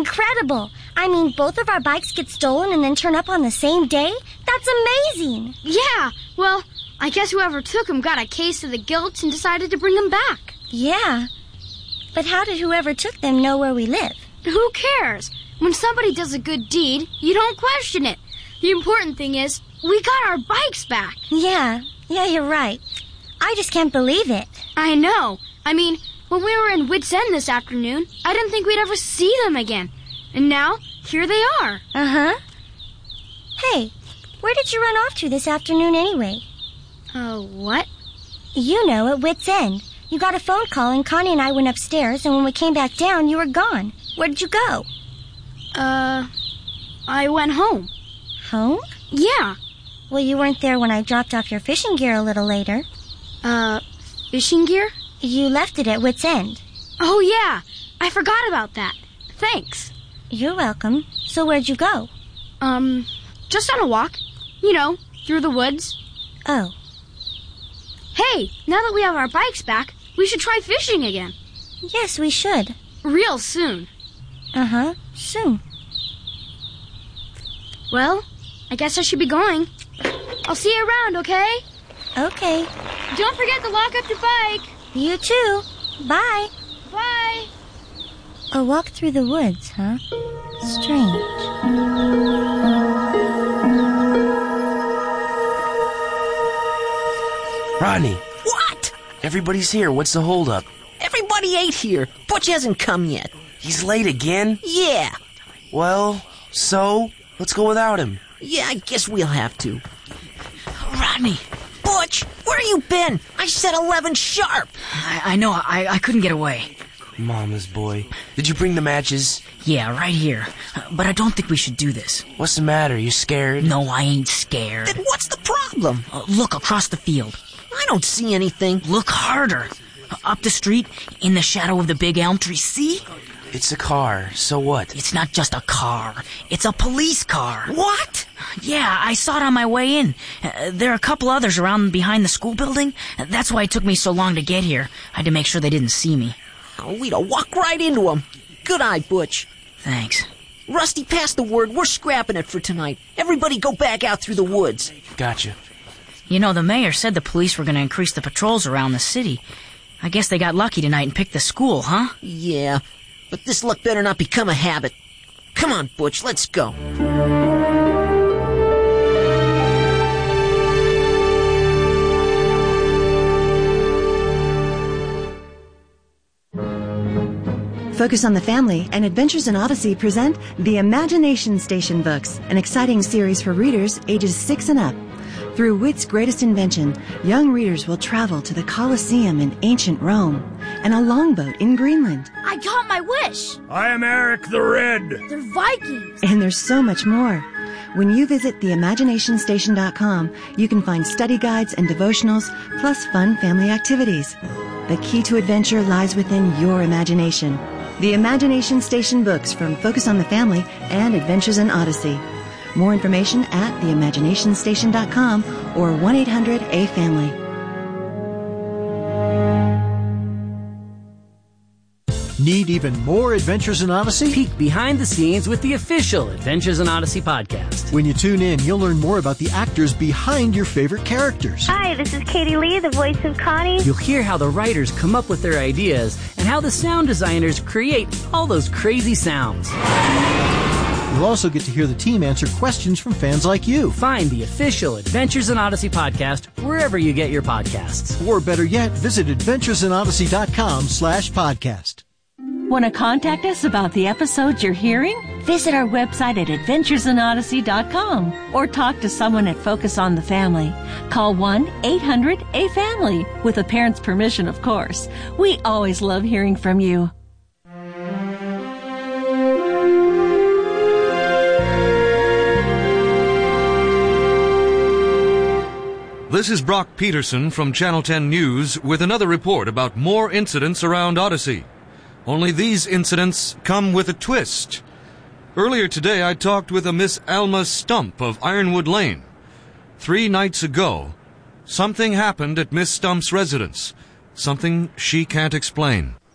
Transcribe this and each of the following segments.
incredible. I mean, both of our bikes get stolen and then turn up on the same day? That's amazing. Yeah, well, I guess whoever took them got a case of the guilt and decided to bring them back. Yeah. But how did whoever took them know where we live? Who cares? When somebody does a good deed, you don't question it. The important thing is, we got our bikes back. Yeah, you're right. I just can't believe it. I know. I mean, when we were in Wits End this afternoon, I didn't think we'd ever see them again. And now, here they are. Uh-huh. Hey, where did you run off to this afternoon anyway? What? You know, at Wits End. You got a phone call and Connie and I went upstairs, and when we came back down, you were gone. Where did you go? I went home. Home? Yeah. Well, you weren't there when I dropped off your fishing gear a little later. Fishing gear? You left it at Wits End. Oh, yeah. I forgot about that. Thanks. You're welcome. So where'd you go? Just on a walk. You know, through the woods. Oh. Hey, now that we have our bikes back, we should try fishing again. Yes, we should. Real soon. Uh-huh, soon. Well, I guess I should be going. I'll see you around, okay? Okay. Don't forget to lock up your bike. You too. Bye. Bye. A walk through the woods, huh? Strange. Rodney. What? Everybody's here. What's the holdup? Everybody ate here. Butch hasn't come yet. He's late again? Yeah. Well, so? Let's go without him. Yeah, I guess we'll have to. Rodney. Butch, where you been? I said 11 sharp. I know. I couldn't get away. Mama's boy. Did you bring the matches? Yeah, right here. But I don't think we should do this. What's the matter? You scared? No, I ain't scared. Then what's the problem? Look across the field. I don't see anything. Look harder. Up the street, in the shadow of the big elm tree. See? It's a car. So what? It's not just a car. It's a police car. What? Yeah, I saw it on my way in. There are a couple others around behind the school building. That's why it took me so long to get here. I had to make sure they didn't see me. Oh, we'd have walked right into them. Good eye, Butch. Thanks. Rusty, pass the word. We're scrapping it for tonight. Everybody go back out through the woods. Gotcha. You know, the mayor said the police were going to increase the patrols around the city. I guess they got lucky tonight and picked the school, huh? Yeah, but this luck better not become a habit. Come on, Butch, let's go. Focus on the Family and Adventures in Odyssey present the Imagination Station books, an exciting series for readers ages 6 and up. Through Wit's greatest invention, young readers will travel to the Colosseum in ancient Rome and a longboat in Greenland. I got my wish. I am Eric the Red. They're Vikings. And there's so much more. When you visit theimaginationstation.com, you can find study guides and devotionals, plus fun family activities. The key to adventure lies within your imagination. The Imagination Station books from Focus on the Family and Adventures in Odyssey. More information at theimaginationstation.com or 1-800-A-FAMILY. Need even more Adventures in Odyssey? Peek behind the scenes with the official Adventures in Odyssey podcast. When you tune in, you'll learn more about the actors behind your favorite characters. Hi, this is Katie Lee, the voice of Connie. You'll hear how the writers come up with their ideas and how the sound designers create all those crazy sounds. You'll also get to hear the team answer questions from fans like you. Find the official Adventures in Odyssey podcast wherever you get your podcasts. Or better yet, visit adventuresinodyssey.com/podcast. Want to contact us about the episodes you're hearing? Visit our website at adventuresinodyssey.com or talk to someone at Focus on the Family. Call 1-800-A-FAMILY with a parent's permission, of course. We always love hearing from you. This is Brock Peterson from Channel 10 News with another report about more incidents around Odyssey. Only these incidents come with a twist. Earlier today, I talked with a Miss Alma Stump of Ironwood Lane. 3 nights ago, something happened at Miss Stump's residence. Something she can't explain.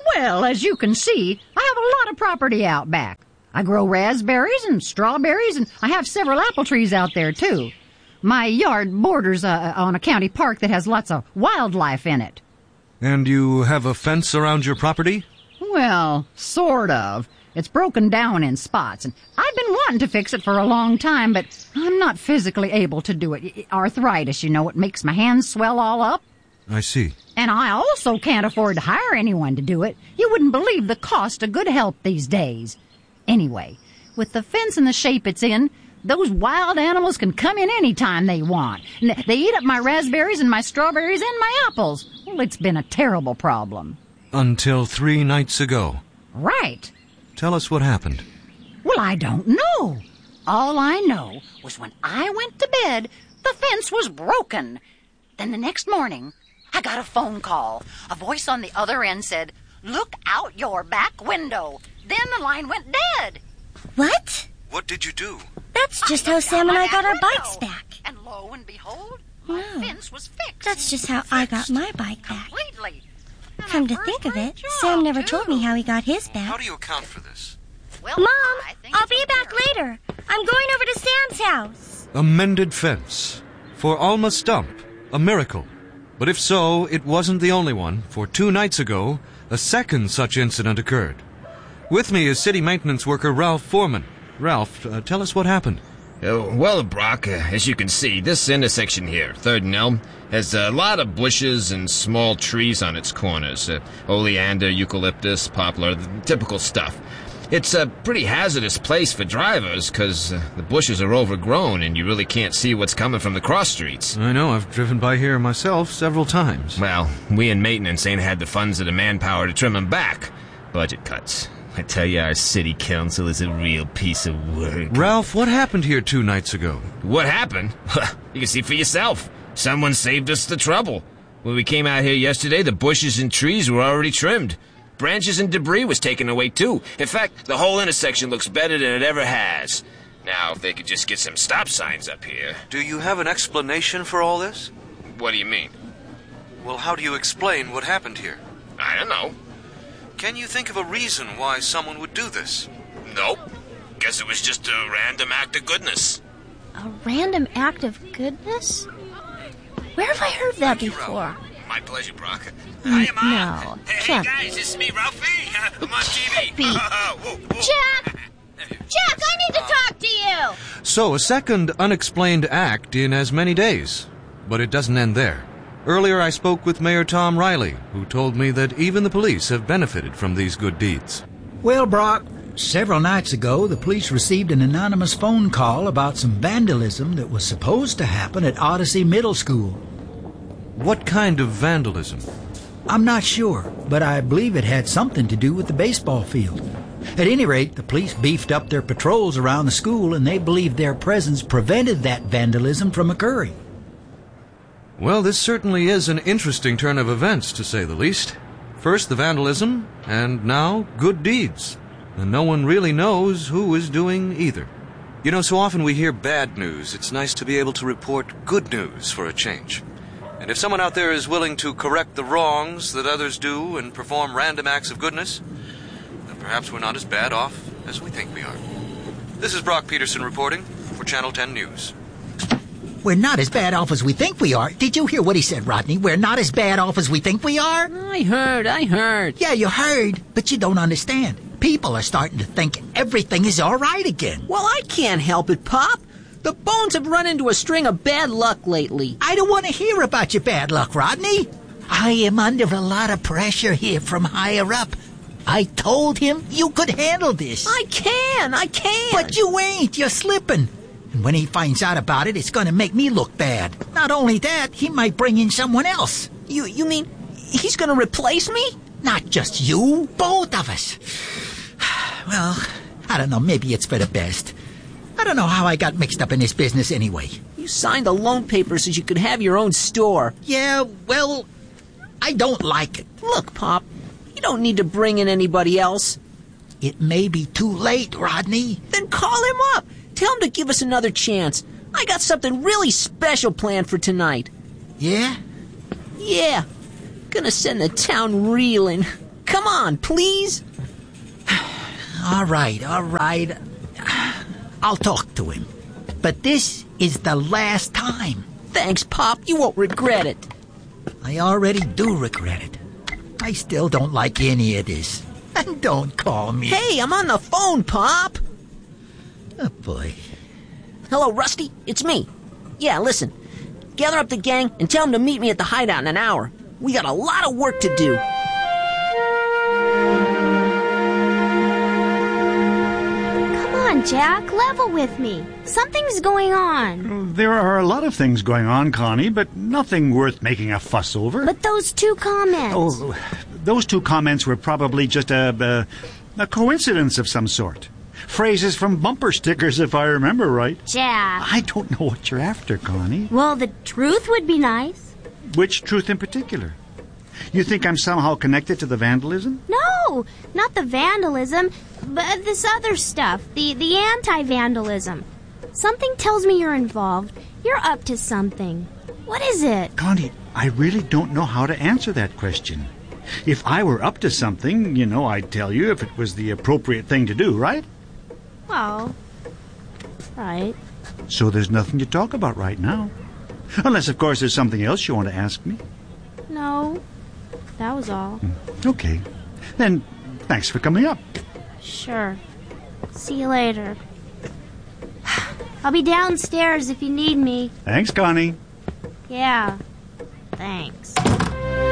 Well, as you can see, I have a lot of property out back. I grow raspberries and strawberries, and I have several apple trees out there, too. My yard borders on a county park that has lots of wildlife in it. And you have a fence around your property? Well, sort of. It's broken down in spots, and I've been wanting to fix it for a long time, but I'm not physically able to do it. Arthritis, you know, it makes my hands swell all up. I see. And I also can't afford to hire anyone to do it. You wouldn't believe the cost of good help these days. Anyway, with the fence in the shape it's in, those wild animals can come in any time they want. And they eat up my raspberries and my strawberries and my apples. Well, it's been a terrible problem. Until 3 nights ago. Right. Tell us what happened. Well, I don't know. All I know was when I went to bed, the fence was broken. Then the next morning, I got a phone call. A voice on the other end said, "Look out your back window." Then the line went dead. What? What did you do? That's just how Sam and I got our bikes back. And lo and behold, my fence was fixed. That's just how I got my bike back. Completely. Come to think of it, Sam never told me how he got his back. How do you account for this? Well, Mom, I'll be back later. I'm going over to Sam's house. A mended fence. For Alma Stump. A miracle. But if so, it wasn't the only one, for 2 nights ago, a second such incident occurred. With me is city maintenance worker Ralph Foreman. Ralph, tell us what happened. Well, Brock, as you can see, this intersection here, 3rd and Elm, has a lot of bushes and small trees on its corners. Oleander, eucalyptus, poplar, the typical stuff. It's a pretty hazardous place for drivers because the bushes are overgrown and you really can't see what's coming from the cross streets. I know, I've driven by here myself several times. Well, we in maintenance ain't had the funds or the manpower to trim them back. Budget cuts. I tell you, our city council is a real piece of work. Ralph, what happened here 2 nights ago? What happened? You can see for yourself. Someone saved us the trouble. When we came out here yesterday, the bushes and trees were already trimmed. Branches and debris was taken away, too. In fact, the whole intersection looks better than it ever has. Now, if they could just get some stop signs up here. Do you have an explanation for all this? What do you mean? Well, how do you explain what happened here? I don't know. Can you think of a reason why someone would do this? Nope. Guess it was just a random act of goodness. A random act of goodness? Where have I heard that before? My pleasure, Brock. Hiya, Mom. No, Hey, guys, this is me, Ralphie. I'm on TV. Jack! Jack, I need to talk to you! So, a second unexplained act in as many days. But it doesn't end there. Earlier I spoke with Mayor Tom Riley, who told me that even the police have benefited from these good deeds. Well, Brock, several nights ago, the police received an anonymous phone call about some vandalism that was supposed to happen at Odyssey Middle School. What kind of vandalism? I'm not sure, but I believe it had something to do with the baseball field. At any rate, the police beefed up their patrols around the school, and they believe their presence prevented that vandalism from occurring. Well, this certainly is an interesting turn of events, to say the least. First the vandalism, and now good deeds. And no one really knows who is doing either. You know, so often we hear bad news. It's nice to be able to report good news for a change. And if someone out there is willing to correct the wrongs that others do and perform random acts of goodness, then perhaps we're not as bad off as we think we are. This is Brock Peterson reporting for Channel 10 News. We're not as bad off as we think we are. Did you hear what he said, Rodney? We're not as bad off as we think we are? I heard. Yeah, you heard, but you don't understand. People are starting to think everything is all right again. Well, I can't help it, Pop. The Bones have run into a string of bad luck lately. I don't want to hear about your bad luck, Rodney. I am under a lot of pressure here from higher up. I told him you could handle this. I can. But you ain't. You're slipping. And when he finds out about it, it's going to make me look bad. Not only that, he might bring in someone else. You mean he's going to replace me? Not just you, both of us. Well, I don't know, maybe it's for the best. I don't know how I got mixed up in this business anyway. You signed the loan papers so you could have your own store. Yeah, well, I don't like it. Look, Pop, you don't need to bring in anybody else. It may be too late, Rodney. Then call him up. Tell him to give us another chance. I got something really special planned for tonight. Yeah? Yeah. Gonna send the town reeling. come on, please. All right. I'll talk to him. But this is the last time. Thanks, Pop. You won't regret it. I already do regret it. I still don't like any of this. And don't call me. Hey, I'm on the phone, Pop. Oh, boy. Hello, Rusty. It's me. Yeah, listen. Gather up the gang and tell them to meet me at the hideout in an hour. We got a lot of work to do. Come on, Jack. Level with me. Something's going on. There are a lot of things going on, Connie, but nothing worth making a fuss over. But those 2 comments. Oh, those 2 comments were probably just a coincidence of some sort. Phrases from bumper stickers, if I remember right. Jack. I don't know what you're after, Connie. Well, the truth would be nice. Which truth in particular? You think I'm somehow connected to the vandalism? No, not the vandalism, but this other stuff, the anti-vandalism. Something tells me you're involved. You're up to something. What is it? Connie, I really don't know how to answer that question. If I were up to something, I'd tell you if it was the appropriate thing to do, right? Well, right. So there's nothing to talk about right now. Unless, of course, there's something else you want to ask me. No, that was all. Okay. Then, thanks for coming up. Sure. See you later. I'll be downstairs if you need me. Thanks, Connie. Yeah, thanks.